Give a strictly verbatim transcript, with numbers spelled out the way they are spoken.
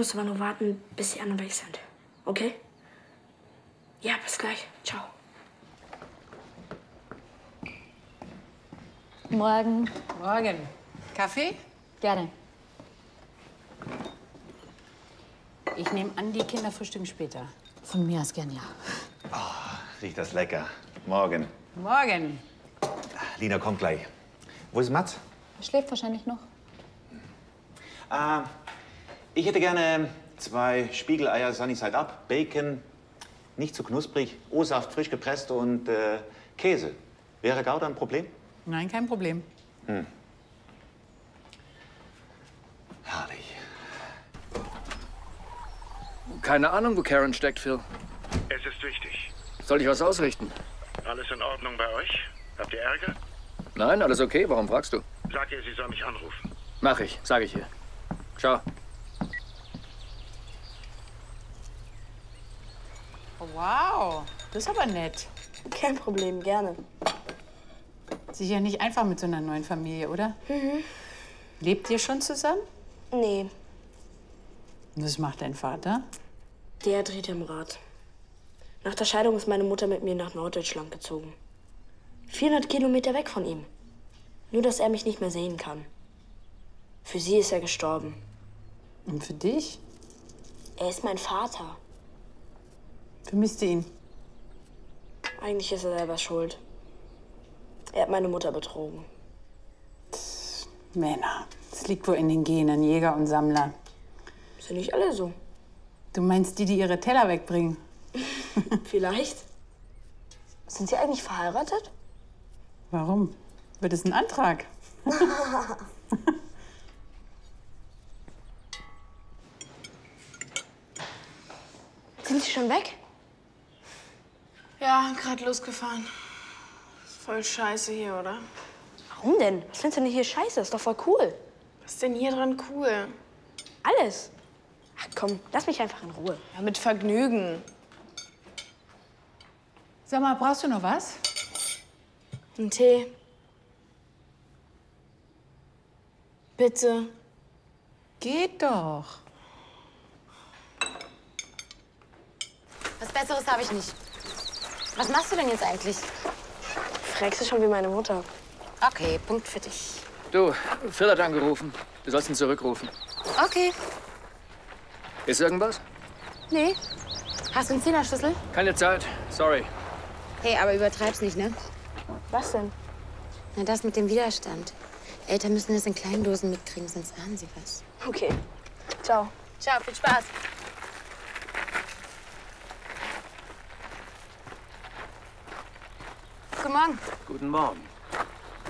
muss aber nur warten, bis die anderen weg sind. Okay? Ja, bis gleich. Ciao. Morgen. Morgen. Kaffee? Gerne. Ich nehme an, die Kinder frühstücken später. Von mir aus gern, ja. Oh, riecht das lecker. Morgen. Morgen. Lina kommt gleich. Wo ist Mats? Er schläft wahrscheinlich noch. Ah, ich hätte gerne zwei Spiegeleier Sunny Side Up, Bacon, nicht zu knusprig, O-Saft frisch gepresst und äh, Käse. Wäre Gouda ein Problem? Nein, kein Problem. Hm. Herrlich. Keine Ahnung, wo Karen steckt, Phil. Es ist wichtig. Soll ich was ausrichten? Alles in Ordnung bei euch? Habt ihr Ärger? Nein, alles okay. Warum fragst du? Sag ihr, sie soll mich anrufen. Mach ich, sage ich ihr. Ciao. Oh, wow, das ist aber nett. Kein Problem, gerne. Sicher nicht einfach mit so einer neuen Familie, oder? Mhm. Lebt ihr schon zusammen? Nee, Und was macht dein Vater? der dreht im Rad. Nach der Scheidung ist meine Mutter mit mir nach Norddeutschland gezogen. vierhundert Kilometer weg von ihm. Nur, dass er mich nicht mehr sehen kann. Für sie ist er gestorben. Und für dich? Er ist mein Vater. Vermisst ihr ihn? Eigentlich ist er selber schuld. Er hat meine Mutter betrogen. Männer. Das liegt wohl in den Genen, Jäger und Sammler. Sind nicht alle so. Du meinst die, die ihre Teller wegbringen? Vielleicht. Sind Sie eigentlich verheiratet? Warum? Wird es ein Antrag? Sind Sie schon weg? Ja, gerade losgefahren. Ist voll scheiße hier, oder? Warum denn? Was findest du denn hier scheiße? Ist doch voll cool. Was ist denn hier dran cool? Alles. Ach komm, lass mich einfach in Ruhe. Ja, mit Vergnügen. Sag mal, brauchst du noch was? Ein Tee. Bitte. Geht doch. Was Besseres habe ich nicht. Was machst du denn jetzt eigentlich? Fragst du schon wie meine Mutter? Okay, Punkt für dich. Du, Phil hat angerufen. Du sollst ihn zurückrufen. Okay. Ist irgendwas? Nee. Hast du einen Zehnerschlüssel? Keine Zeit. Sorry. Hey, aber übertreib's nicht, ne? Was denn? Na, das mit dem Widerstand. Eltern müssen das in kleinen Dosen mitkriegen, sonst ahnen sie was. Okay. Ciao. Ciao, viel Spaß. Guten Morgen. Guten Morgen.